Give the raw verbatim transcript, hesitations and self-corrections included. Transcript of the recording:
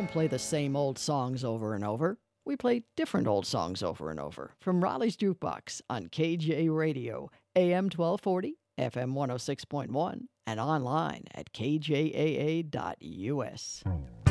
don't play the same old songs over and over. We play different old songs over and over from Raleigh's Jukebox on K J Radio, A M twelve forty, F M one oh six point one, and online at k j a a dot u s.